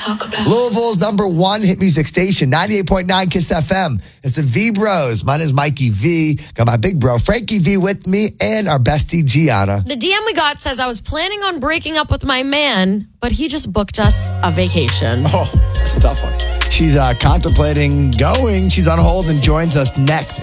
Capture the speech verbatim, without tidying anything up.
talk about? Louisville's number one hit music station, ninety-eight point nine Kiss F M. It's the V Bros. My name is Mikey V. Got my big bro, Frankie V, with me, and our bestie, Gianna. The D M we got says I was planning on breaking up with my man, but he just booked us a vacation. Oh, that's a tough one. She's uh, contemplating going. She's on hold and joins us next.